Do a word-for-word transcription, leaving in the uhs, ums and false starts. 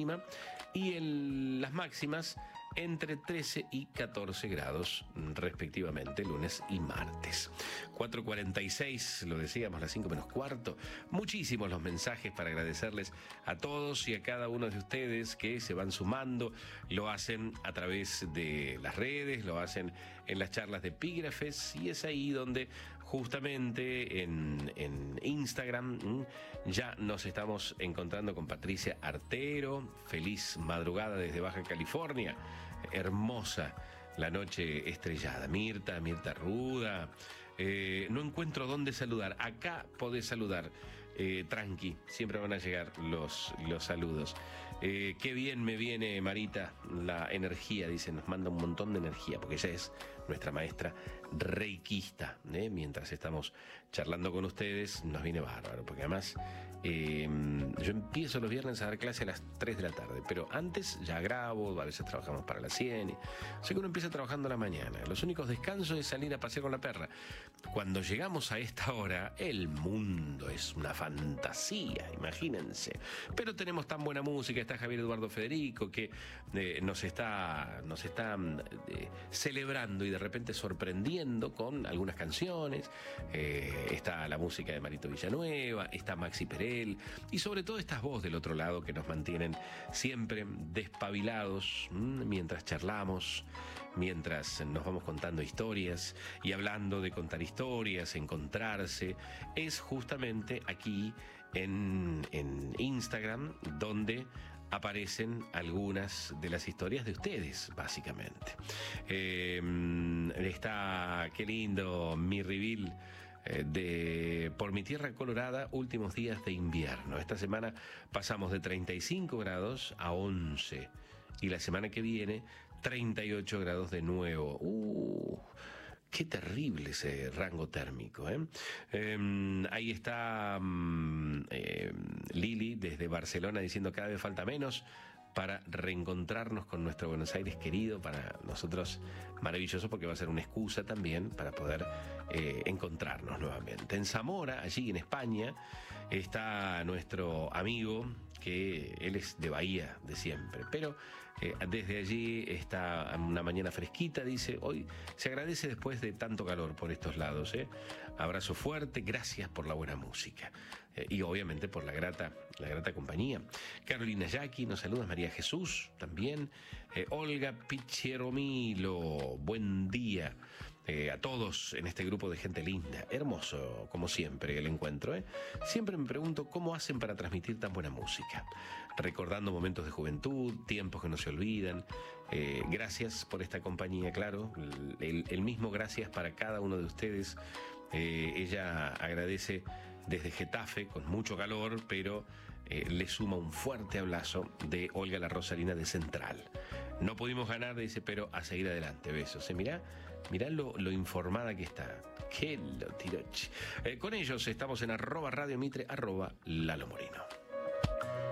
mínima y el, las máximas entre trece y catorce grados respectivamente, lunes y martes. cuatro cuarenta y seis, lo decíamos, las cinco menos cuarto. Muchísimos los mensajes para agradecerles a todos y a cada uno de ustedes que se van sumando. Lo hacen a través de las redes, lo hacen en las charlas de epígrafes, y es ahí donde justamente en, en Instagram ya nos estamos encontrando con Patricia Artero. Feliz madrugada desde Baja California. Hermosa la noche estrellada. Mirta, Mirta Ruda. Eh, no encuentro dónde saludar. Acá podés saludar. Eh, tranqui, siempre van a llegar los, los saludos. Eh, qué bien me viene, Marita, la energía, dice, nos manda un montón de energía, porque ella es nuestra maestra reikista, ¿eh? Mientras estamos charlando con ustedes, nos viene bárbaro, porque además eh, yo empiezo los viernes a dar clase a las tres de la tarde, pero antes ya grabo, a veces trabajamos para la cien, o sea que uno empieza trabajando a la mañana. Los únicos descansos es salir a pasear con la perra. Cuando llegamos a esta hora, el mundo es una fantasía, imagínense. Pero tenemos tan buena música, está Javier Eduardo Federico, que eh, nos está, nos está eh, celebrando y de repente sorprendiendo con algunas canciones. Eh, está la música de Marito Villanueva, está Maxi Perel, y sobre todo estas voces del otro lado que nos mantienen siempre despabilados mmm, mientras charlamos, mientras nos vamos contando historias y hablando de contar historias, encontrarse. Es justamente aquí en, en Instagram donde aparecen algunas de las historias de ustedes, básicamente. Eh, está, qué lindo, mi reveal eh, de Por mi tierra colorada, últimos días de invierno. Esta semana pasamos de treinta y cinco grados a once, y la semana que viene treinta y ocho grados de nuevo. Uh, Qué terrible ese rango térmico, ¿eh? Eh, ahí está eh, Lili desde Barcelona diciendo cada vez falta menos para reencontrarnos con nuestro Buenos Aires querido. Para nosotros maravilloso, porque va a ser una excusa también para poder eh, encontrarnos nuevamente. En Zamora, allí en España, está nuestro amigo, que él es de Bahía de siempre, pero eh, desde allí está una mañana fresquita, dice, hoy se agradece después de tanto calor por estos lados, ¿eh? Abrazo fuerte, gracias por la buena música eh, y obviamente por la grata, la grata compañía. Carolina Yaqui nos saluda, María Jesús también, eh, Olga Picheromilo, buen día. Eh, a todos en este grupo de gente linda, hermoso como siempre el encuentro, ¿eh? Siempre me pregunto cómo hacen para transmitir tan buena música, recordando momentos de juventud, tiempos que no se olvidan. Eh, gracias por esta compañía, claro, el, el mismo gracias para cada uno de ustedes. Eh, ella agradece desde Getafe, con mucho calor, pero eh, le suma un fuerte abrazo de Olga La Rosarina de Central. No pudimos ganar, dice, pero a seguir adelante. Besos. ¿Eh? Mirá, mirá lo, lo informada que está. Qué lo tiroche. Eh, con ellos estamos en arroba Radio Mitre, arroba Lalo Moreno.